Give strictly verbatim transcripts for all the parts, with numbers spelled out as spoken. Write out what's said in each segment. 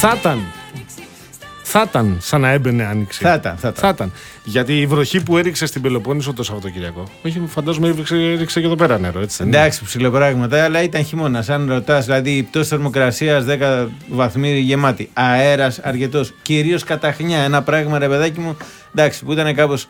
Θα ήταν. Θα ήταν σαν να έμπαινε άνοιξη. Θα ήταν, θα ήταν. Θα ήταν. Γιατί η βροχή που έριξε στην Πελοπόννησο το Σαββατοκυριακό. Όχι, φαντάζομαι έριξε, έριξε και εδώ πέρα νερό, έτσι. Εντάξει, ψιλοπράγματα, αλλά ήταν χειμώνα. Αν ρωτάς, δηλαδή η πτώση θερμοκρασίας δέκα βαθμοί γεμάτη. Αέρας αρκετός. Κυρίως καταχνιά. Ένα πράγμα, ρε παιδάκι μου, εντάξει, που ήταν κάπως.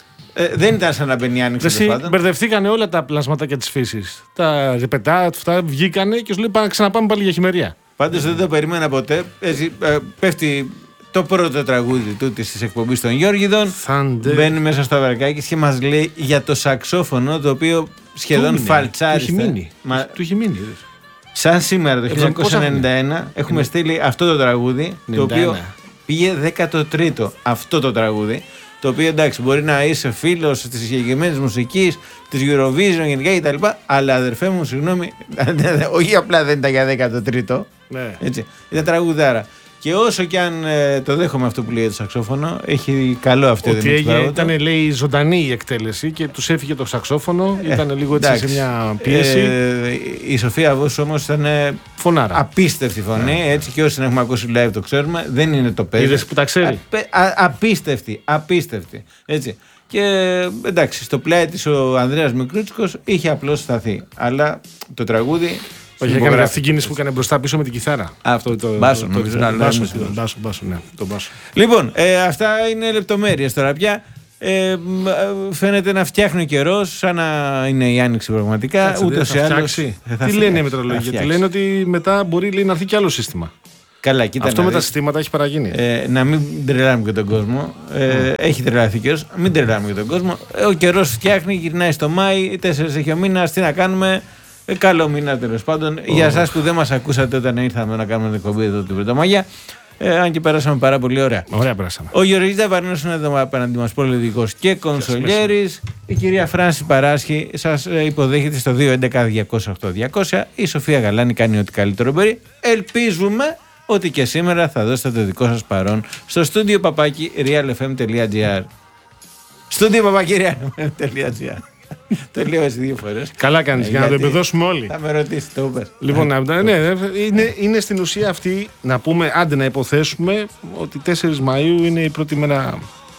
Ε, δεν ήταν σαν να μπαίνει άνοιξη. Εσύ, μπερδευτήκανε όλα τα πλασματάκια της φύσης. Τα ρεπετά, αυτά βγήκανε και σου λέει πάμε ξαναπάμε πάλι για χειμεριά. Πάντως δεν το περίμενα ποτέ. Έτσι, ε, πέφτει το πρώτο τραγούδι τούτη τη εκπομπή των Γιώργιδων. Thunder. Μπαίνει μέσα στο Αβρακάκης και μας λέει για το σαξόφωνο, το οποίο σχεδόν φαλτσάρισε. Του έχει μείνει. Μα... Του έχει μείνει. Σαν σήμερα το χίλια εννιακόσια ενενήντα ένα έχουμε στείλει αυτό το τραγούδι, το οποίο πήγε δέκατο τρίτο αυτό το τραγούδι. Το οποίο εντάξει, μπορεί να είσαι φίλος της συγκεκριμένης μουσικής, της Eurovision γενικά κτλ. Αλλά αδερφέ μου, συγγνώμη, όχι απλά δεν ήταν για δέκατο τρίτο. Ναι. Έτσι, ήταν τραγουδάρα. Και όσο και αν ε, το δέχομαι αυτό που λέει το σαξόφωνο, έχει καλό αυτό. Ότι έγινε, ήταν λέει ζωντανή η εκτέλεση και τους έφυγε το σαξόφωνο, ε, ήταν λίγο έτσι σε μια πίεση. Ε, η Σοφία Βόσου όμως ήταν φωνάρα. Απίστευτη φωνή, ναι. Έτσι και όσοι την έχουμε ακούσει live το ξέρουμε, δεν είναι το παίζει. Είδες που τα ξέρει. Α, α, απίστευτη, απίστευτη. Έτσι. Και εντάξει, στο πλάι της ο Ανδρέας Μικρούτσικος είχε απλώς σταθεί. Αλλά το τραγούδι. Όχι, έκανε αυτή την κίνηση που έκανε μπροστά πίσω με την κιθάρα. Αυτό το μπάσο, νομίζω. Μπάσο, μπάσο, μπάσο, ναι, το μπάσο. Λοιπόν, ε, αυτά είναι λεπτομέρειες τώρα πια. Ε, φαίνεται να φτιάχνει ο καιρός, σαν να είναι η άνοιξη πραγματικά. Ούτως ή άλλως. Τι λένε οι μετρολογοί, τι λένε ότι μετά μπορεί λέει, να έρθει κι άλλο σύστημα. Καλά, κοίτα, αυτό με τα συστήματα έχει παραγίνει. Ε, να μην τρελάμε και τον κόσμο. Ε, mm. Έχει τρελαθεί ο καιρός. Μην τρελάμε και τον κόσμο. Ε, ο καιρός φτιάχνει, γυρνάει στο Μάη, τέσσερις έχει ο μήνας. Τι να κάνουμε. Ε, καλό μήνα τέλος πάντων. Oh. Για εσάς που δεν μας ακούσατε όταν ήρθαμε να κάνουμε την εκπομπή εδώ την Πρωτομαγιά. Ε, αν και πέρασαμε πάρα πολύ ωραία. Ωραία, πέρασαμε. Ο Γεωργής Δαβαρνός είναι εδώ απέναντι μας, πολιτικός και κονσολιέρης. Η κυρία Φράνση Παράσχη σας υποδέχεται στο δύο έντεκα διακόσια οκτώ διακόσια. Η Σοφία Γαλάνη κάνει ό,τι καλύτερο μπορεί. Ελπίζουμε ότι και σήμερα θα δώσετε το δικό σας παρόν στο στούντιο παπάκι realfm.gr. Στούντιο παπάκι realfm.gr. Το λέω εσύ δύο φορές. Καλά κάνεις, ε, για να το επιδώσουμε όλοι. Θα με ρωτήσει, το είπες. Λοιπόν, ναι, είναι, είναι στην ουσία αυτή να πούμε, άντε να υποθέσουμε ότι τέσσερις Μαΐου είναι η πρώτη μέρα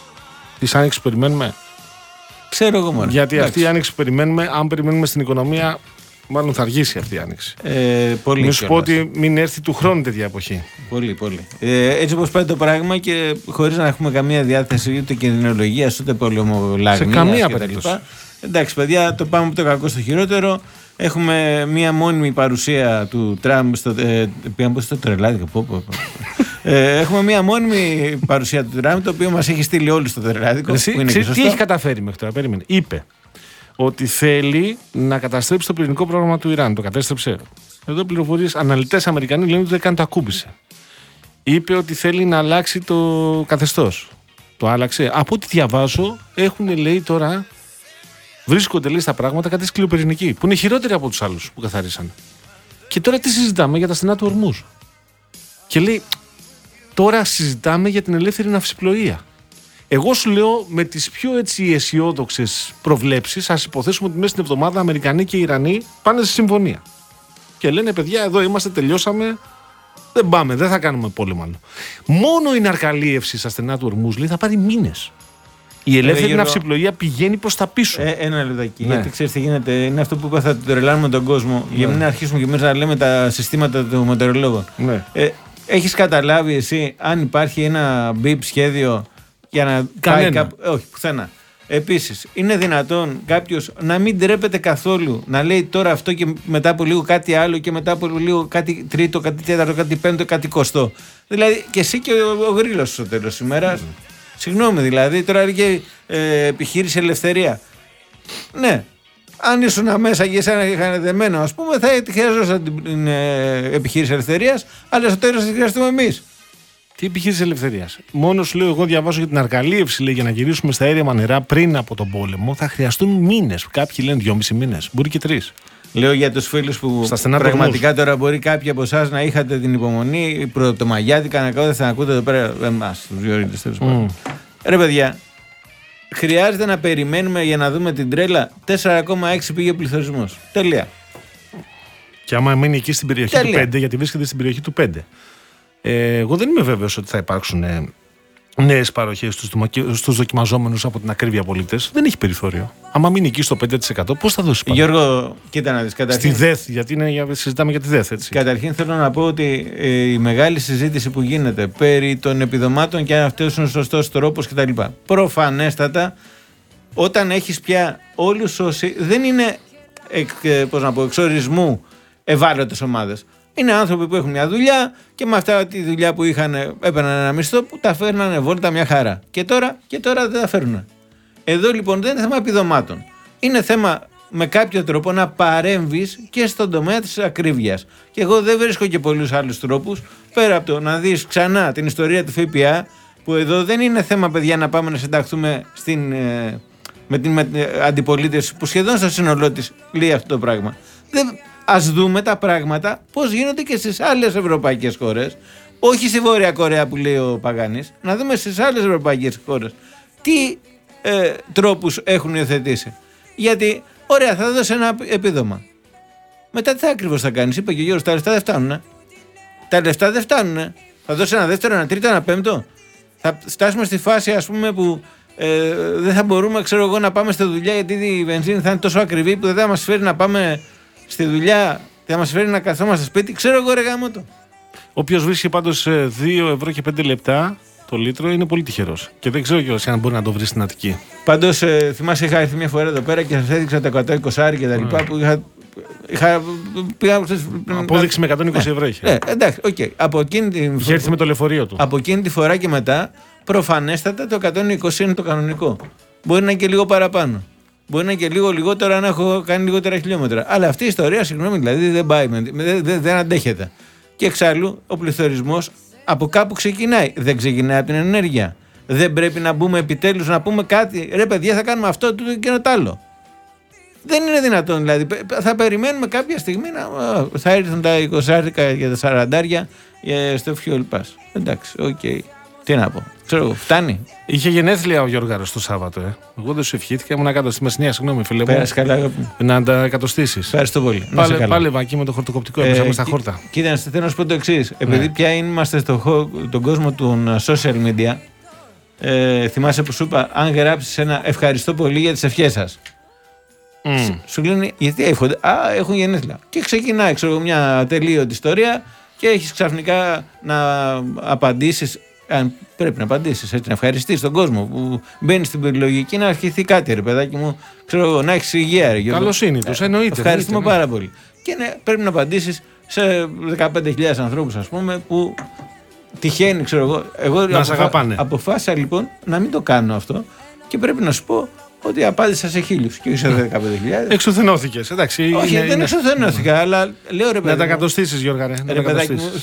της άνοιξης που περιμένουμε. Ξέρω εγώ μόνο. Γιατί εντάξει. Αυτή η άνοιξη που περιμένουμε, αν περιμένουμε στην οικονομία, μάλλον θα αργήσει αυτή η άνοιξη. Ε, πολύ. Μην σου πω ότι μην έρθει του χρόνου τέτοια εποχή. Πολύ, πολύ. Ε, έτσι όπως πάει το πράγμα και χωρίς να έχουμε καμία διάθεση ούτε κινδυνολογίας ούτε πολεμολαγνίας. Σε καμία περίπτωση. Εντάξει, παιδιά, το πάμε από το κακό στο χειρότερο. Έχουμε μία μόνιμη παρουσία του Τραμπ στο. Ε, πήγαμε στο τρελάδικο. Πω, πω, πω. ε, έχουμε μία μόνιμη παρουσία του Τραμπ, το οποίο μας έχει στείλει όλοι στο τρελάδικο. Εσύ, ξέρεις τι έχει καταφέρει μέχρι τώρα, περίμενε. Είπε ότι θέλει να καταστρέψει το πυρηνικό πρόγραμμα του Ιράν. Το κατέστρεψε. Εδώ πληροφορίες, αναλυτές Αμερικανοί λένε ότι δεν καν το ακούμπησε. Είπε ότι θέλει να αλλάξει το καθεστώς. Το άλλαξε. Από ό,τι διαβάζω, έχουν λέει τώρα. Βρίσκονται λέει στα πράγματα κάτι σκληροπυρηνικοί, που είναι χειρότεροι από τους άλλους που καθαρίσαν. Και τώρα τι συζητάμε για τα στενά του Ορμούζ. Και λέει, τώρα συζητάμε για την ελεύθερη ναυσιπλοεία. Εγώ σου λέω με τις πιο έτσι αισιόδοξες προβλέψεις, ας υποθέσουμε ότι μέσα στην εβδομάδα Αμερικανοί και Ιρανοί πάνε σε συμφωνία. Και λένε, παιδιά, εδώ είμαστε, τελειώσαμε. Δεν πάμε, δεν θα κάνουμε πόλεμο άλλο. Μόνο η ναρκαλίευση στα στενά του Ορμούζ λέει θα πάρει μήνες. Η ελεύθερη ναυσιπλοεία πηγαίνει προς τα πίσω. Ε, ένα λεπτάκι. Ναι. Γιατί ξέρεις τι γίνεται. Είναι αυτό που είπα, θα τρελάνουμε τον κόσμο. Ναι. Για να μην αρχίσουμε και εμείς να λέμε τα συστήματα του μετεωρολόγου. Ναι. Ε, έχεις καταλάβει εσύ αν υπάρχει ένα μπιπ σχέδιο για να Κανένα. πάει κάπου. Όχι, πουθενά. Επίσης, είναι δυνατόν κάποιος να μην τρέπεται καθόλου να λέει τώρα αυτό και μετά από λίγο κάτι άλλο και μετά από λίγο κάτι τρίτο, κάτι τέταρτο, κάτι πέμπτο, κάτι κοστό. Δηλαδή και εσύ και ο, ο γρήλος στο τέλος της ημέρας. Mm. Συγγνώμη, δηλαδή, τώρα είναι ε, επιχείρηση ελευθερία. Ναι, αν ήσουν μέσα και εσένα είχαν δεμένο, ας πούμε, θα χρειαζόταν την ε, επιχείρηση ελευθερίας, αλλά στο τέλος τη χρειαστούμε εμείς. Τι επιχείρηση ελευθερίας. Μόνο σου λέω, εγώ διαβάζω για την αρκαλίευση, λέει, για να γυρίσουμε στα αέρια νερά πριν από τον πόλεμο, θα χρειαστούν μήνες. Κάποιοι λένε δυόμισι μήνες, μπορεί και τρεις. Λέω για τους φίλους που πραγματικά τώρα μπορεί κάποιοι από εσάς να είχατε την υπομονή, πρωτομαγιάτικα να κάθεστε να ακούτε εδώ πέρα εμάς, τους Γιώργης, τέλος πάντων. Ρε παιδιά, χρειάζεται να περιμένουμε για να δούμε την τρέλα. τέσσερα κόμμα έξι πήγε ο πληθωρισμός. Τελεία. Και άμα μείνει εκεί στην περιοχή Τελεία. του πέντε, γιατί βρίσκεται στην περιοχή του πέντε. Ε, εγώ δεν είμαι βέβαιος ότι θα υπάρξουν ε, νέες παροχές στους, στους δοκιμαζόμενους από την ακρίβεια πολίτες. Δεν έχει περιθώριο. Άμα μείνει εκεί στο πέντε τοις εκατό, πώς θα δώσει πάνω? Γιώργο, κοίτα να δεις. Καταρχήν, στη ΔΕΘ, γιατί είναι, για, συζητάμε για τη ΔΕΘ, έτσι. Καταρχήν θέλω να πω ότι ε, η μεγάλη συζήτηση που γίνεται περί των επιδομάτων και αν αυτός είναι ο σωστός τρόπος κτλ. Προφανέστατα, όταν έχεις πια όλους όσοι δεν είναι εκ, πώς να πω, εξορισμού ευάλωτες ομάδες. Είναι άνθρωποι που έχουν μια δουλειά και με αυτά τη δουλειά που είχαν έπαιρναν ένα μισθό που τα φέρνανε βόλτα μια χαρά. Και τώρα, και τώρα δεν τα φέρνουν. Εδώ λοιπόν δεν είναι θέμα επιδομάτων. Είναι θέμα με κάποιο τρόπο να παρέμβεις και στον τομέα της ακρίβειας. Και εγώ δεν βρίσκω και πολλούς άλλους τρόπους πέρα από το να δεις ξανά την ιστορία του ΦΠΑ, που εδώ δεν είναι θέμα, παιδιά, να πάμε να συνταχθούμε στην, ε, με την με, ε, αντιπολίτευση που σχεδόν στο σύνολό της λέει αυτό το πράγμα. Δεν, ας δούμε τα πράγματα πώς γίνονται και στις άλλες ευρωπαϊκές χώρες, όχι στη Βόρεια Κορέα που λέει ο Παγάνης, να δούμε στις άλλες ευρωπαϊκές χώρες τι ε, τρόπους έχουν υιοθετήσει. Γιατί, ωραία, θα δώσει ένα επίδομα. Μετά τι θα ακριβώς θα κάνεις? Είπε και ο Γιώργος, τα λεφτά δεν φτάνουν. Τα λεφτά δεν φτάνουν. Θα δώσει ένα δεύτερο, ένα τρίτο, ένα πέμπτο. Θα φτάσουμε στη φάση, ας πούμε, που ε, δεν θα μπορούμε, ξέρω εγώ, να πάμε στη δουλειά γιατί η βενζίνη θα είναι τόσο ακριβή που δεν θα μας φέρει να πάμε στη δουλειά, θα μας φέρει να καθόμαστε σπίτι. Ξέρω εγώ, ρε γάμο το. Όποιος βρίσκει πάντως δύο ευρώ και πέντε λεπτά το λίτρο είναι πολύ τυχερός. Και δεν ξέρω κιόλας αν μπορεί να το βρει στην Αττική. Πάντως, ε, θυμάσαι, είχα έρθει μια φορά εδώ πέρα και σας έδειξα τα εκατόν είκοσι και τα λοιπά που είχα. είχα πήγα, απόδειξη με εκατόν είκοσι ευρώ είχε. Ε, εντάξει, οκ. Okay. Από εκείνη τη είχε έρθει με το λεωφορείο του. Από εκείνη τη φορά και μετά, προφανέστατα το εκατόν είκοσι είναι το κανονικό. Μπορεί να είναι και λίγο παραπάνω. Μπορεί να είναι και λίγο λιγότερο αν έχω κάνει λιγότερα χιλιόμετρα. Αλλά αυτή η ιστορία, συγγνώμη, δηλαδή δεν πάει, δεν, δεν, δεν αντέχεται. Και εξάλλου ο πληθωρισμός από κάπου ξεκινάει. Δεν ξεκινάει από την ενέργεια. Δεν πρέπει να μπούμε επιτέλους να πούμε κάτι? Ρε παιδιά, θα κάνουμε αυτό το και το άλλο. Δεν είναι δυνατόν, δηλαδή. Θα περιμένουμε κάποια στιγμή να θα έρθουν τα είκοσι και τα σαράντα στο fuel pass. Εντάξει, οκ. Okay. Τι να πω. Ξέρω εγώ, φτάνει. Είχε γενέθλια ο Γιώργαρος το Σάββατο. Ε. Εγώ δεν σου ευχήθηκα, ήμουν κάτω στη Μεσσηνία, συγγνώμη, φίλε μου. Πέρασε καλά. Να τα εκατοστήσεις. Ευχαριστώ πολύ. Πάλε, πάλευα εκεί με το χορτοκοπτικό, έπαιζα ε, στα χόρτα. Κοίτα, θέλω να σου πω το εξής. Επειδή ναι. πια είμαστε στον κόσμο των social media, ε, θυμάσαι που σου είπα, αν γράψεις ένα ευχαριστώ πολύ για τις ευχές σας. Mm. Σου λένε γιατί εύχονται? Α, έχουν γενέθλια. Και ξεκινάει, ξέρω, μια ατελείωτη ιστορία και έχεις ξαφνικά να απαντήσεις. Αν πρέπει να απαντήσεις, έτσι, να ευχαριστείς τον κόσμο που μπαίνει στην περιλογική να αρχιθεί κάτι, ρε παιδάκι μου, ξέρω, να έχεις υγεία, ρε. Καλοσύνη τους, εννοείται. Ευχαριστούμε εννοείται, πάρα ναι. πολύ. Και ναι, πρέπει να απαντήσεις σε δεκαπέντε χιλιάδες ανθρώπους, ας πούμε, που τυχαίνει, ξέρω εγώ. Εγώ να σε αγαπάνε. Αποφάσισα λοιπόν να μην το κάνω αυτό και πρέπει να σου πω ότι απάντησα σε χίλιους και όχι σε δεκαπέντε χιλιάδες. Εξουθενώθηκες, εντάξει. Όχι, είναι, δεν είναι... εξουθενώθηκα, αλλά λέω, ρε παιδί. Να τα κατοστήσεις, Γιώργα, ρε. Ρε παιδάκι μου.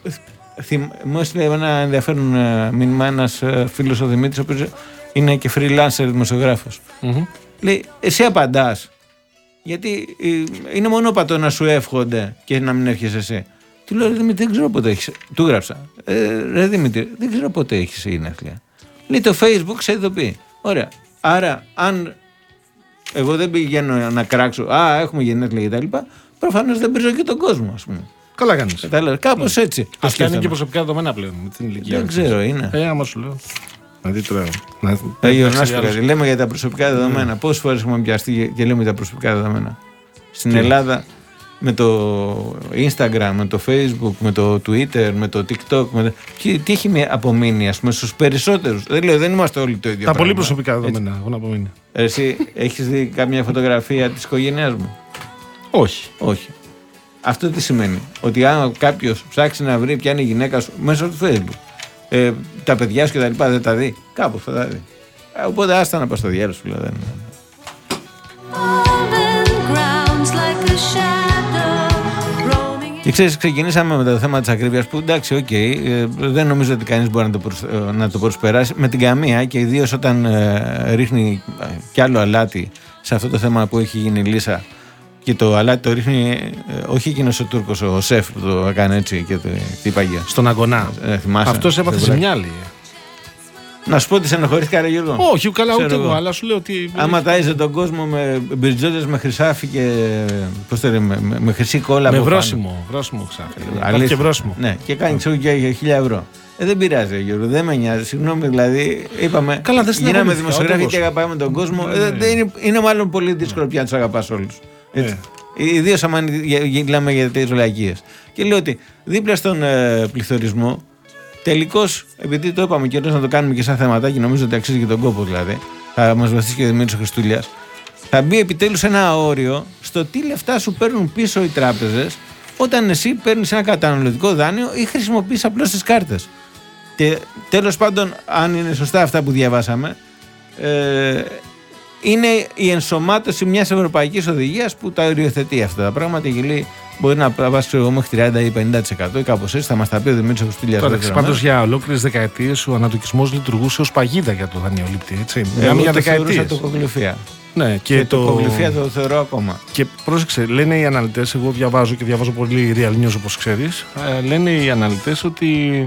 Μου έστειλε ένα ενδιαφέρον μήνυμα ένας φίλος, ο Δημήτρης, ο οποίος είναι και freelancer δημοσιογράφος. Mm-hmm. Λέει, εσύ απαντάς? Γιατί είναι μονόπατο να σου εύχονται και να μην εύχεσαι εσύ. Του λέω, ρε Δημήτρη, δεν ξέρω πότε έχεις. Του γράψα. Ε, ρε Δημήτρη, δεν ξέρω πότε έχεις γενέθλια. Λέει, το Facebook σε ειδοποιεί. Ωραία. Άρα, αν εγώ δεν πηγαίνω να κράξω, α, έχουμε γενέθλια κτλ., προφανώς δεν βρίζω και τον κόσμο, ας πούμε. Καλά κάνεις. Κάπως ναι. έτσι. Αυτά είναι και προσωπικά δεδομένα πλέον με την ηλικία. Δεν ξέρω, είναι. Ε, άμα σου λέω. Να δει τώρα. Ε, λέμε για τα προσωπικά δεδομένα. Mm. Πόσες φορές έχουμε πιαστεί και λέμε για τα προσωπικά δεδομένα? Στην Τι? Ελλάδα με το Instagram, με το Facebook, με το Twitter, με το TikTok. Με το... Τι, τι έχει απομείνει, ας πούμε, στους περισσότερους? Δεν λέω, δεν είμαστε όλοι το ίδιο. Τα πολύ προσωπικά δεδομένα έχουν απομείνει. Εσύ έχεις δει καμία φωτογραφία της οικογένειάς μου? Όχι. Όχι. Αυτό τι σημαίνει? Ότι αν κάποιος ψάξει να βρει ποια είναι η γυναίκα σου μέσω του Facebook, ε, τα παιδιά σου και τα λοιπά, δεν τα δει. Κάπου θα τα δει. Ε, οπότε άστα να πας στο διάλογο σου, δηλαδή. Και ξέρεις, ξεκινήσαμε με το θέμα της ακρίβειας που εντάξει, οκ, okay, ε, δεν νομίζω ότι κανείς μπορεί να το, προσ, ε, να το προσπεράσει με την καμία, και ιδίως όταν ε, ρίχνει ε, κι άλλο αλάτι σε αυτό το θέμα που έχει γίνει η Λύσα. Και το αλάτι το ρίχνει, ε, όχι εκείνος ο Τούρκος, ο σεφ που το έκανε έτσι και το χτύπαγε. Στον αγωνά. Ε, θυμάσαι. Αυτός έπαθε σε μυάλι. Να σου πω ότι στενοχωρήθηκα, ρε Γιώργο. Όχι, καλά, ούτε εγώ, αλλά σου λέω ότι. Άμα τάιζε τον κόσμο με μπριτζότες με χρυσάφι και. Πώς το λέμε, με, με, με χρυσή κόλλα. Με βρόσιμο, βρόσιμο χρυσάφι. Αλήθεια. Και βρόσιμο. Ναι, και κάνει ξέρω για χίλια ευρώ. Ε, δεν πειράζει, ρε Γιώργο, δεν με νοιάζει. Συγγνώμη, δηλαδή, είπαμε. Καλά, δεν γίναμε δημοσιογράφοι και αγαπάμε τον κόσμο. Ναι, ε, ναι. είναι, είναι μάλλον πολύ δύσκολο πια να του αγαπά όλου. Ναι. Ιδίως άμα μιλάμε για τις βλακίες. Και λέω ότι δίπλα στον ε, πληθωρισμό, τελικώς, επειδή το είπαμε και να το κάνουμε και σαν θεματάκι, νομίζω ότι αξίζει και τον κόπο δηλαδή, θα μας βοηθήσει και ο Δημήτρης Χριστούλιας, θα μπει επιτέλους ένα όριο στο τι λεφτά σου παίρνουν πίσω οι τράπεζες όταν εσύ παίρνεις ένα καταναλωτικό δάνειο ή χρησιμοποιείς απλώς τις κάρτες. Και τέλος πάντων, αν είναι σωστά αυτά που διαβάσαμε, ε, είναι η ενσωμάτωση μιας ευρωπαϊκής οδηγίας που τα οριοθετεί αυτά τα πράγματα. Η Γυλή μπορεί να βάσει μέχρι τριάντα ή πενήντα τοις εκατό ή κάπως έτσι. Θα μας τα πει ο Δημήτρης Χριστούλιας. Πάντως για ολόκληρες δεκαετίες ο ανατοκισμός λειτουργούσε ως παγίδα για το δανειολήπτη. Έτσι. Μιλάμε για δεκαετίες. Το κογλυφία. Ναι, και, και το, το κογλυφία το θεωρώ ακόμα. Και πρόσεξε, λένε οι αναλυτές, εγώ διαβάζω και διαβάζω πολύ real news όπως ξέρεις, ε, λένε οι αναλυτές ότι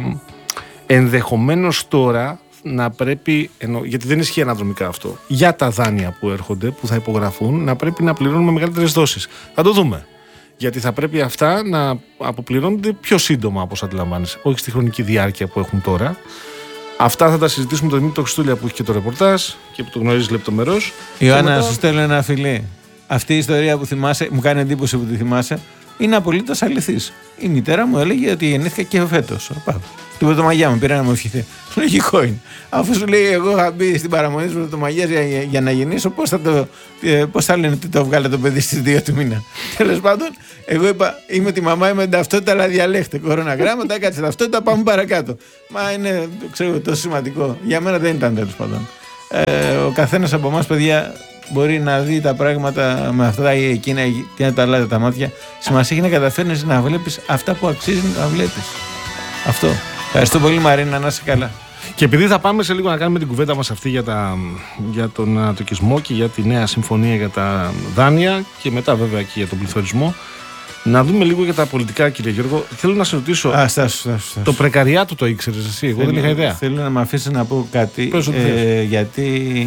ενδεχομένως τώρα να πρέπει, ενώ, γιατί δεν ισχύει αναδρομικά αυτό, για τα δάνεια που έρχονται, που θα υπογραφούν, να πρέπει να πληρώνουμε μεγαλύτερες δόσεις. Θα το δούμε. Γιατί θα πρέπει αυτά να αποπληρώνονται πιο σύντομα, όπως αντιλαμβάνεσαι. Όχι στη χρονική διάρκεια που έχουν τώρα. Αυτά θα τα συζητήσουμε με τον Δημήτρη Χριστούλια που έχει και το ρεπορτάζ και που το γνωρίζει λεπτομερώς. Ιωάννα, μετά... να σου στέλνω ένα φιλί. Αυτή η ιστορία που θυμάσαι, μου κάνει εντύπωση που τη θυμάσαι, είναι απολύτως αληθής. Η μητέρα μου έλεγε ότι γεννήθηκα και φέτος. Την Πρωτομαγιά μου πήρε να μου ευχηθεί. Λογικό είναι. Αφού σου λέει, εγώ θα μπει στην παραμονή τη Πρωτομαγιά για, για, για να γεννήσω, πώς θα, το, ε, πώς θα λένε ότι το βγάλε το παιδί στις δύο του μήνα. Τέλος πάντων, εγώ είπα, είμαι τη μαμά, είμαι ταυτότητα, αλλά διαλέχτε. Κοροναγράμματα, κάτσε ταυτότητα, πάμε παρακάτω. Μα είναι, ξέρω, τόσο σημαντικό. Για μένα δεν ήταν τέλος πάντων. Ε, ο καθένας από εμάς, παιδιά, μπορεί να δει τα πράγματα με αυτά ή εκείνα και να τα αλλάζει τα μάτια. Σημασία έχει να καταφέρνεις να βλέπεις αυτά που αξίζει να βλέπεις. Αυτό. Ευχαριστώ πολύ, Μαρίνα, να είσαι καλά. Και επειδή θα πάμε σε λίγο να κάνουμε την κουβέντα μας αυτή για, τα, για τον ανατοκισμό και για τη νέα συμφωνία για τα δάνεια και μετά βέβαια και για τον πληθωρισμό, να δούμε λίγο για τα πολιτικά, κύριε Γιώργο. Θέλω να σε ρωτήσω. Α, στάσου, στάσου, στάσου. Το πρεκαριάτο το ήξερες εσύ, εγώ θέλω, δεν είχα ιδέα. Θέλω να με αφήσεις να πω κάτι. Ε, γιατί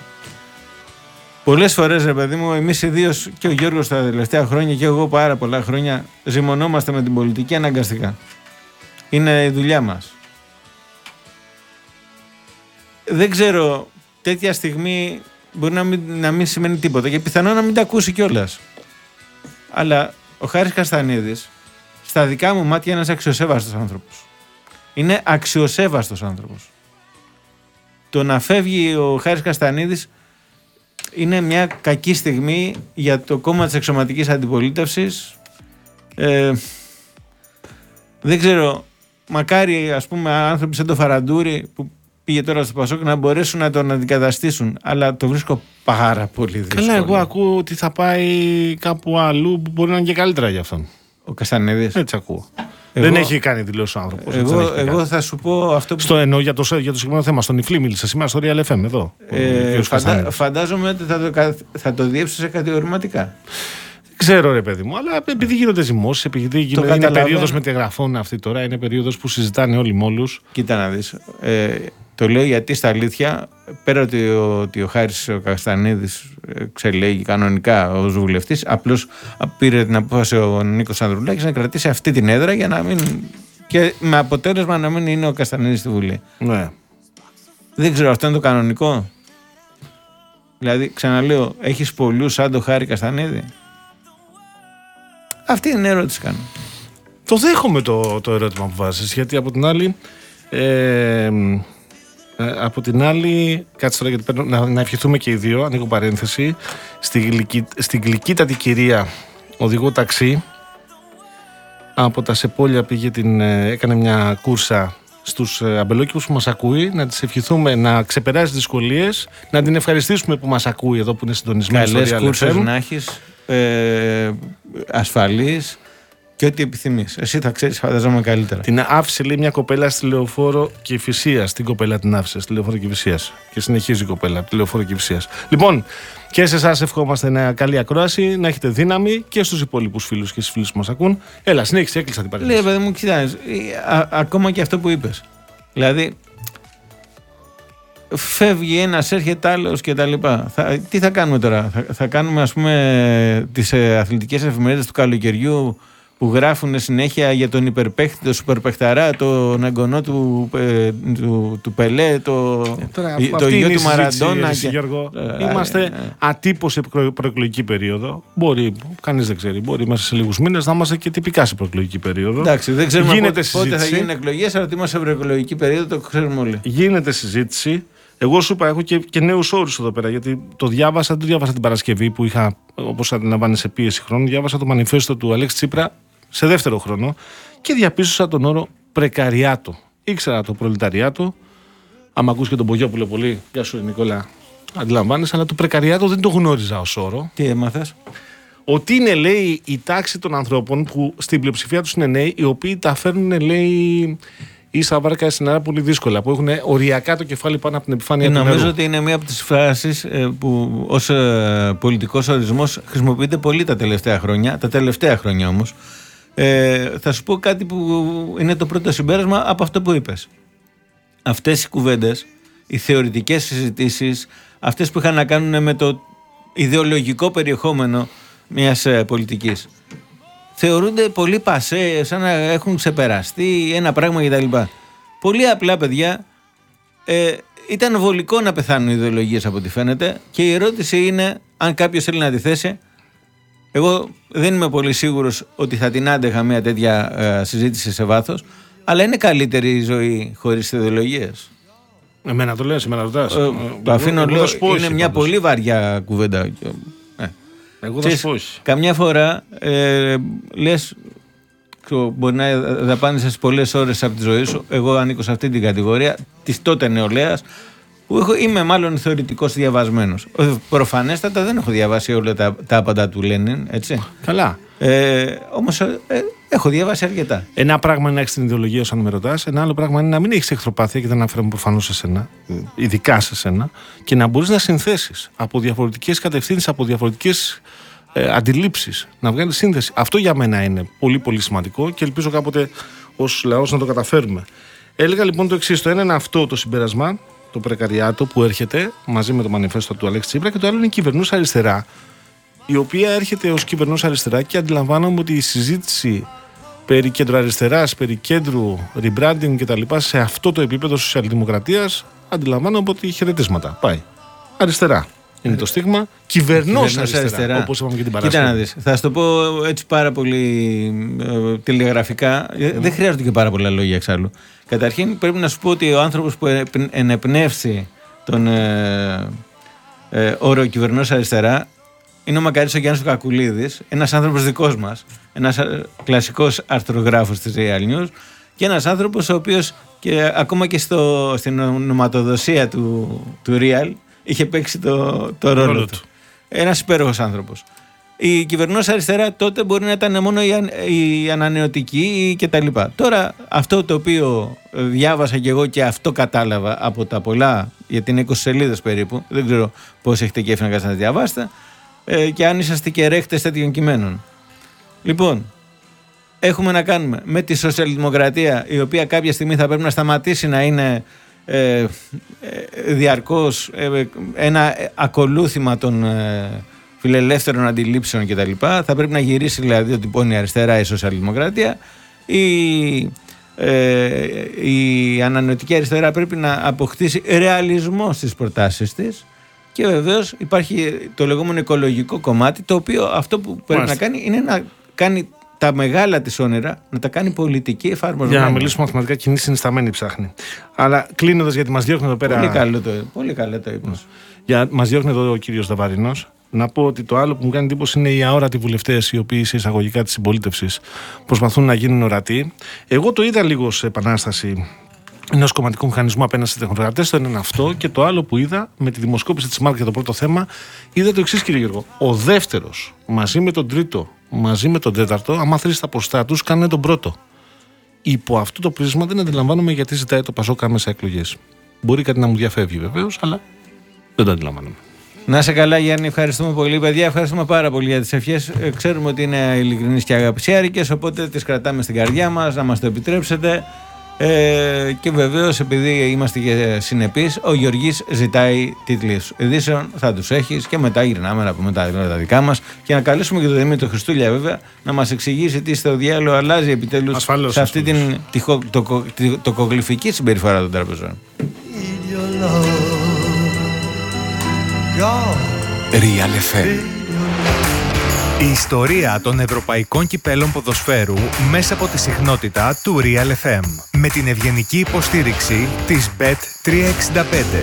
πολλές φορές, ρε παιδί μου, εμείς ιδίως και ο Γιώργος τα τελευταία χρόνια και εγώ πάρα πολλά χρόνια ζυμωνόμαστε με την πολιτική αναγκαστικά. Είναι η δουλειά μας. Δεν ξέρω, τέτοια στιγμή μπορεί να μην, να μην σημαίνει τίποτα και πιθανόν να μην τα ακούσει κιόλας. Αλλά ο Χάρης Καστανίδης, στα δικά μου μάτια, είναι ένας αξιοσέβαστος άνθρωπος. Είναι αξιοσέβαστος άνθρωπος. Το να φεύγει ο Χάρης Καστανίδης είναι μια κακή στιγμή για το κόμμα της εξωματικής αντιπολίτευσης. Ε, δεν ξέρω, μακάρι ας πούμε άνθρωποι σαν το Φαραντούρη που πήγε τώρα στο Πασόκ να μπορέσουν να τον αντικαταστήσουν, αλλά το βρίσκω πάρα πολύ δύσκολο. Καλά, εγώ ακούω ότι θα πάει κάπου αλλού που μπορεί να είναι και καλύτερα για αυτόν. Ο Καστανίδης. Έτσι ακούω. Εγώ, δεν έχει κάνει δηλώσει ο άνθρωπος. Εγώ, εγώ θα σου πω αυτό που... Στο εννοώ για το, για το συγκεκριμένο θέμα. Στον Ιφλή μίλησε σήμερα στο Real εφ εμ εδώ. Ε, φαντα, φαντάζομαι ότι θα το, θα το διέψει σε κατηγορηματικά. Ξέρω, ρε παιδί μου, αλλά επειδή γίνονται ζυμώσεις, επειδή γίνονται, είναι περίοδος μετεγραφών αυτή τώρα, είναι περίοδος που συζητάνε όλοι με όλους. Κοίτα να δεις. Ε, το λέω γιατί στα αλήθεια, πέρα ότι ο, ότι ο Χάρης ο Καστανίδης εξελέγει κανονικά ως βουλευτής, απλώς πήρε την απόφαση ο Νίκος Ανδρουλάκης να κρατήσει αυτή την έδρα για να μην. Και με αποτέλεσμα να μην είναι ο Καστανίδης στη Βουλή. Ναι. Δεν ξέρω, αυτό είναι το κανονικό. Δηλαδή, ξαναλέω, έχεις πολλούς σαν το Χάρη Καστανίδη. Αυτή είναι η ερώτηση κάνω. Το δέχομαι το, το ερώτημα που βάζεις, γιατί από την άλλη ε, ε, από την άλλη κάτσε τώρα γιατί παίρνω, να, να ευχηθούμε και οι δύο, ανοίγω παρένθεση, στη γλυκή, στην γλυκύτατη κυρία οδηγό ταξί από τα Σεπόλια πήγε την, έκανε μια κούρσα στους αμπελόκηπους που μας ακούει, να της ευχηθούμε να ξεπεράσει τις δυσκολίες, να την ευχαριστήσουμε που μας ακούει εδώ που είναι συντονισμένη. Καλές κούρσες να έχεις, ε, ασφαλής και ό,τι επιθυμείς. Εσύ θα ξέρεις, φανταζόμαι καλύτερα. Την άφησε, λέει, μια κοπέλα στη Λεωφόρο Κηφισίας. Την κοπέλα την άφησε στη Λεωφόρο Κηφισίας. Και συνεχίζει η κοπέλα από τη Λεωφόρο Κηφισίας. Λοιπόν, και σε εσάς ευχόμαστε μια καλή ακρόαση, να έχετε δύναμη και στους υπόλοιπους φίλους και στις φίλους που μας ακούν. Έλα, συνέχισε, έκλεισα την παρέμβαση. Λέει, παιδί μου, κοιτάξτε, ακόμα και αυτό που είπες. Δηλαδή, φεύγει ένας, έρχεται άλλος και τα λοιπά. Θα, τι θα κάνουμε τώρα, θα, θα κάνουμε ας πούμε τις ε, αθλητικές εφημερίδες του καλοκαιριού που γράφουν συνέχεια για τον υπερπαίχτη, τον σουπερπαιχταρά, τον εγγονό του, ε, του, του Πελέ, το, ε, τώρα, το γιο του Μαραντόνα. Και... Γιώργο, είμαστε ε, ατύπως σε προεκλογική περίοδο. Μπορεί, κανείς δεν ξέρει, μπορεί μέσα σε λίγους μήνες να είμαστε και τυπικά σε προεκλογική περίοδο. Εντάξει, δεν ξέρουμε γίνεται πότε, πότε θα γίνουν εκλογές, αλλά ότι είμαστε σε προεκλογική περίοδο το ξέρουμε όλοι. Γίνεται συζήτηση. Εγώ σου είπα, έχω και, και νέους όρους εδώ πέρα, γιατί το διάβασα, δεν το διάβασα την Παρασκευή που είχα, όπως αντιλαμβάνεσαι, σε πίεση χρόνου. Διάβασα το μανιφέστο του Αλέξη Τσίπρα σε δεύτερο χρόνο και διαπίστωσα τον όρο πρεκαριάτο. Ήξερα το προλεταριάτο. Άμα ακούς και τον Πογιόπουλο πολύ, γεια σου Νικόλα, αντιλαμβάνεσαι, αλλά το πρεκαριάτο δεν το γνώριζα ως όρο. Τι έμαθες? Ότι είναι, λέει, η τάξη των ανθρώπων που στην πλειοψηφία τους είναι νέοι, οι οποίοι τα φέρνουν, λέει, ίσα βάρκα στην αέρα πολύ δύσκολα, που έχουν οριακά το κεφάλι πάνω από την επιφάνεια του νερού. Νομίζω ότι είναι μία από τις φράσεις που ως ε, πολιτικός ορισμός χρησιμοποιείται πολύ τα τελευταία χρόνια, τα τελευταία χρόνια όμως. Ε, θα σου πω κάτι που είναι το πρώτο συμπέρασμα από αυτό που είπες. Αυτές οι κουβέντες, οι θεωρητικές συζητήσεις, αυτές που είχαν να κάνουν με το ιδεολογικό περιεχόμενο μιας ε, πολιτικής, θεωρούνται πολύ πασέ, σαν να έχουν ξεπεραστεί ένα πράγμα κτλ. Πολύ απλά, παιδιά, ε, ήταν βολικό να πεθάνουν οι ιδεολογίες από ό,τι φαίνεται, και η ερώτηση είναι αν κάποιος θέλει να τη θέσει. Εγώ δεν είμαι πολύ σίγουρος ότι θα την άντεχα μια τέτοια ε, συζήτηση σε βάθος, αλλά είναι καλύτερη η ζωή χωρίς ιδεολογίες. Εμένα το λες, εμένα ρωτάς. Ε, το αφήνω, λέω, είναι μια πάντως. Πολύ βαριά κουβέντα. Ε. Εγώ θα σου πω όχι. Καμιά φορά ε, λες, μπορεί να δαπάνησες πολλές ώρες από τη ζωή σου. Εγώ ανήκω σε αυτή την κατηγορία της τότε νεολαίας, που έχω, είμαι μάλλον θεωρητικός διαβασμένος. Προφανέστατα δεν έχω διαβάσει όλα τα, τα άπαντα του Λένιν, έτσι. Καλά. Ε, όμως ε, έχω διαβάσει αρκετά. Ένα πράγμα είναι να έχεις την ιδεολογία σου, αν με ρωτάς. Ένα άλλο πράγμα είναι να μην έχεις εχθροπάθεια, και δεν αναφέρομαι προφανώς σε σένα, ειδικά σε σένα, και να μπορείς να συνθέσεις από διαφορετικές κατευθύνσεις, από διαφορετικές ε, αντιλήψεις, να βγάλεις σύνθεση. Αυτό για μένα είναι πολύ πολύ σημαντικό και ελπίζω κάποτε ως λαός να το καταφέρουμε. Έλεγα λοιπόν το εξής: το ένα είναι αυτό το συμπέρασμα, το πρεκαριάτο που έρχεται μαζί με το μανιφέστο του Αλέξη Τσίπρα, και το άλλο είναι η κυβερνούσα αριστερά, η οποία έρχεται ως κυβερνούσα αριστερά, και αντιλαμβάνομαι ότι η συζήτηση περί κέντρου-αριστεράς, περί κέντρου, rebranding κτλ. Σε αυτό το επίπεδο σοσιαλδημοκρατίας, αντιλαμβάνομαι ότι χαιρετίσματα. Πάει. Αριστερά είναι το στίγμα. Κυβερνός αριστερά, αριστερά, όπως είπαμε και την Παρασκευή. Κοίτα να δεις. Θα σου το πω έτσι πάρα πολύ ε, τηλεγραφικά. Mm. Δεν χρειάζονται και πάρα πολλά λόγια εξάλλου. Καταρχήν πρέπει να σου πω ότι ο άνθρωπος που ενεπνεύσει τον ε, ε, όρο κυβερνός αριστερά είναι ο μακαρίτης ο Γιάννης Κακουλίδης, ένας άνθρωπος δικός μας, ένας κλασικός αρθρογράφος της Real News, και ένας άνθρωπος ο οποίος και ακόμα και στο, στην ονοματοδοσία του, του Real είχε παίξει το, το ρόλο, ρόλο του. του. Ένας υπέροχος άνθρωπος. Η κυβερνός αριστερά τότε μπορεί να ήταν μόνο η, αν, η ανανεωτική κτλ. Τώρα αυτό το οποίο διάβασα και εγώ και αυτό κατάλαβα από τα πολλά, γιατί είναι είκοσι σελίδες περίπου, δεν ξέρω πώς έχετε κέφι να κάτσετε να διαβάσετε, ε, και αν είσαστε και ρέχτες τέτοιων κειμένων. Λοιπόν, έχουμε να κάνουμε με τη σοσιαλδημοκρατία, η οποία κάποια στιγμή θα πρέπει να σταματήσει να είναι ε, ε, διαρκώς ε, ένα ακολούθημα των ε, φιλελεύθερων αντιλήψεων κτλ. Θα πρέπει να γυρίσει δηλαδή ότι πόνει αριστερά η σοσιαλδημοκρατία. Η, ε, η ανανεωτική αριστερά πρέπει να αποκτήσει ρεαλισμό στις προτάσεις της. Και βεβαίως υπάρχει το λεγόμενο οικολογικό κομμάτι, το οποίο αυτό που πρέπει Μάλιστα. να κάνει είναι να κάνει τα μεγάλα της όνειρα, να τα κάνει πολιτική εφαρμοσμένη. Για να μιλήσουμε μαθηματικά, κοινή συνισταμένη ψάχνει. Αλλά κλείνοντας, γιατί μας διώχνει εδώ πέρα. Πολύ καλό το, πολύ καλό το είπες. Για, μας διώχνει εδώ ο κύριος Δαβαρινός. Να πω ότι το άλλο που μου κάνει εντύπωση είναι οι αόρατοι βουλευτές, οι οποίοι σε εισαγωγικά της συμπολίτευσης προσπαθούν να γίνουν ορατοί. Εγώ το είδα λίγο σε επανάσταση ενός κομματικού μηχανισμού απέναντι στις τεχνοκρατές. Το ένα είναι αυτό. Και το άλλο που είδα με τη δημοσκόπηση της Μάρκ για το πρώτο θέμα, είδα το εξής, κύριε Γιώργο. Ο δεύτερος μαζί με τον τρίτο, μαζί με τον τέταρτο, άμα θέλει τα ποστά τους, κάνουν τον πρώτο. Υπό αυτό το πρίσμα δεν αντιλαμβάνομαι γιατί ζητάει το Πασόκ άμεσα εκλογές. Μπορεί κάτι να μου διαφεύγει βεβαίως, αλλά δεν το αντιλαμβάνομαι. Να είσαι καλά, Γιάννη, ευχαριστούμε πολύ. Παιδιά, ευχαριστούμε πάρα πολύ για τις ευχές. Ε, ξέρουμε ότι είναι ειλικρινείς και αγαπησιάρικες, οπότε τις κρατάμε στην καρδιά μας, να μας το επιτρέψετε. Ε, και βεβαίως, επειδή είμαστε και συνεπείς, ο Γεωργής ζητάει τίτλους ειδήσεων, θα τους έχεις και μετά γυρνάμε να πούμε τα, τα δικά μας και να καλέσουμε και τον Δημήτρη Χριστούλια βέβαια να μας εξηγήσει τι στο διάλογο αλλάζει επιτέλους ασφαλώς, σε αυτή ασφαλώς. την τυχο, το, το, το, τοκογλυφική συμπεριφορά των τραπεζών. Real εφ εμ. Η ιστορία των ευρωπαϊκών κυπέλων ποδοσφαίρου μέσα από τη συχνότητα του Real εφ εμ. Με την ευγενική υποστήριξη της μπετ τριακόσια εξήντα πέντε.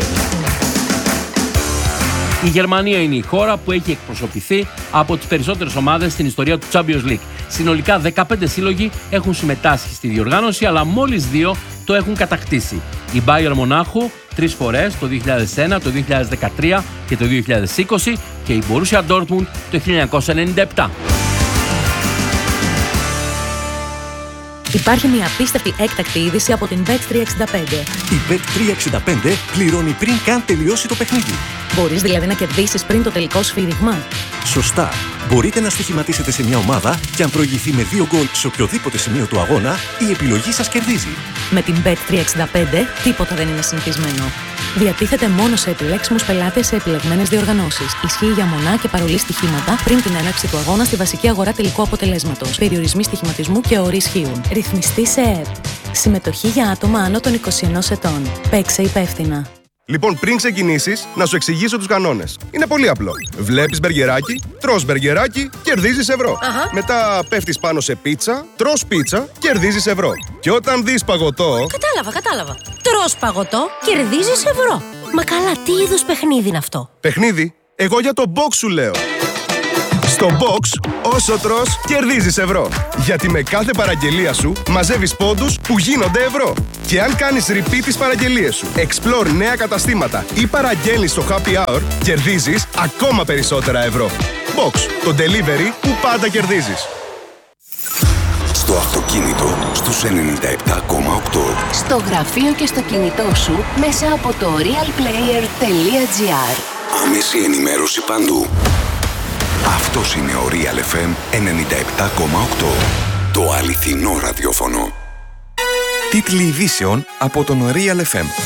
Η Γερμανία είναι η χώρα που έχει εκπροσωπηθεί από τις περισσότερες ομάδες στην ιστορία του Champions League. Συνολικά δεκαπέντε σύλλογοι έχουν συμμετάσχει στη διοργάνωση, αλλά μόλις δύο το έχουν κατακτήσει. Η Bayern Μονάχου τρεις φορές, το δύο χιλιάδες ένα, το δύο χιλιάδες δεκατρία και το δύο χιλιάδες είκοσι και η Borussia Dortmund το χίλια εννιακόσια ενενήντα επτά. Υπάρχει μια απίστευτη έκτακτη είδηση από την μπετ τριακόσια εξήντα πέντε. Η μπετ τριακόσια εξήντα πέντε πληρώνει πριν καν τελειώσει το παιχνίδι. Μπορείς δηλαδή να κερδίσεις πριν το τελικό σφύριγμα. Σωστά. Μπορείτε να στοιχηματίσετε σε μια ομάδα και αν προηγηθεί με δύο γκολ σε οποιοδήποτε σημείο του αγώνα, η επιλογή σας κερδίζει. Με την μπετ τριακόσια εξήντα πέντε τίποτα δεν είναι συνηθισμένο. Διατίθεται μόνο σε επιλέξιμους πελάτες σε επιλεγμένες διοργανώσεις. Ισχύει για μονά και παρολί στοιχήματα πριν την έναρξη του αγώνα στη βασική αγορά τελικού αποτελέσματος. Περιορισμοί στοιχηματισμού και όροι ισχύουν. Ρυθμιστή σε ΕΕΠ. Συμμετοχή για άτομα άνω των είκοσι ενός ετών. Παίξε υπεύθυνα. Λοιπόν, πριν ξεκινήσεις, να σου εξηγήσω τους κανόνες. Είναι πολύ απλό. Βλέπεις μπεργκεράκι, τρως μπεργκεράκι, κερδίζεις ευρώ. Αχα. Μετά πέφτεις πάνω σε πίτσα, τρως πίτσα, κερδίζεις ευρώ. Και όταν δεις παγωτό... Κατάλαβα, κατάλαβα. Τρως παγωτό, κερδίζεις ευρώ. Μα καλά, τι είδους παιχνίδι είναι αυτό? Παιχνίδι? Εγώ για το box σου λέω. Στο box, όσο τρως, κερδίζεις ευρώ. Γιατί με κάθε παραγγελία σου μαζεύεις πόντους που γίνονται ευρώ. Και αν κάνεις repeat τις παραγγελίες σου, explore νέα καταστήματα ή παραγγέλνεις στο happy hour, κερδίζεις ακόμα περισσότερα ευρώ. Box, το delivery που πάντα κερδίζεις. Στο αυτοκίνητο, στους ενενήντα επτά κόμμα οκτώ. Στο γραφείο και στο κινητό σου, μέσα από το realplayer τελεία gr. Άμεση ενημέρωση παντού. Αυτός είναι ο Real εφ εμ ενενήντα επτά κόμμα οκτώ. Το αληθινό ραδιόφωνο. Τίτλοι ειδήσεων από τον Real εφ εμ.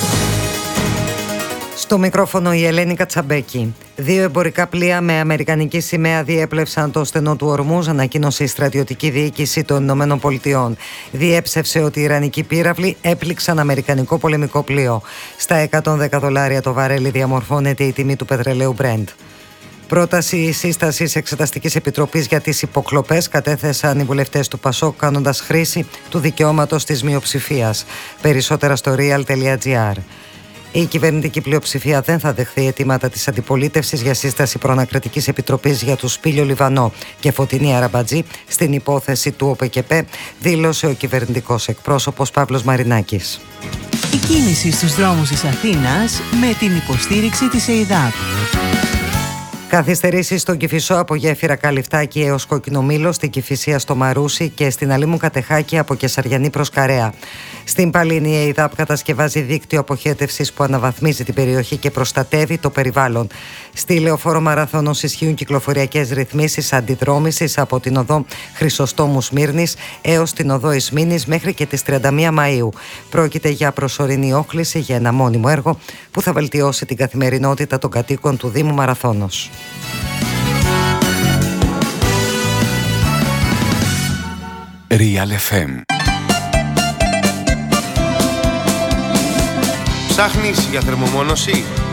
Στο μικρόφωνο η Ελένη Κατσαμπέκη. Δύο εμπορικά πλοία με αμερικανική σημαία διέπλευσαν το στενό του Ορμούζ, ανακοίνωσε η στρατιωτική διοίκηση των Ηνωμένων Πολιτειών. Διέψευσε ότι οι ιρανικοί πύραυλοι έπληξαν αμερικανικό πολεμικό πλοίο. Στα εκατόν δέκα δολάρια το βαρέλι διαμορφώνεται η τιμή του πετρελαίου Brent. Πρόταση σύσταση Εξεταστικής Επιτροπής για τις υποκλοπές κατέθεσαν οι βουλευτές του ΠΑΣΟΚ, κάνοντας χρήση του δικαιώματος της μειοψηφίας. Περισσότερα στο real τελεία gr. Η κυβερνητική πλειοψηφία δεν θα δεχθεί αιτήματα της αντιπολίτευσης για σύσταση προανακριτικής επιτροπής για τους Σπήλιο Λιβανό και Φωτεινή Αραμπατζή στην υπόθεση του ΟΠΕΚΕΠΕ, δήλωσε ο κυβερνητικός εκπρόσωπος Παύλος Μαρινάκης. Η κίνηση στους δρόμους της Αθήνας με την υποστήριξη της ΕΙΔΑΠ. Καθυστερήσεις στον Κηφισό από Γέφυρα Καλυφτάκη έως Κοκκινομήλο, στην Κηφισία στο Μαρούσι και στην Αλήμου Κατεχάκη από Κεσαριανή προς Καρέα. Στην Παλίνη η ΕΙΔΑΠ κατασκευάζει δίκτυο αποχέτευσης που αναβαθμίζει την περιοχή και προστατεύει το περιβάλλον. Στη Λεωφόρο Μαραθώνος ισχύουν κυκλοφοριακές ρυθμίσεις αντιδρόμησης από την οδό Χρυσοστόμου Σμύρνης έως την οδό Ισμήνης μέχρι και τις τριάντα μία Μαΐου. Πρόκειται για προσωρινή όχληση για ένα μόνιμο έργο που θα βελτιώσει την καθημερινότητα των κατοίκων του Δήμου Μαραθώνος. Real εφ εμ. Ψάχνεις για θερμομόνωση?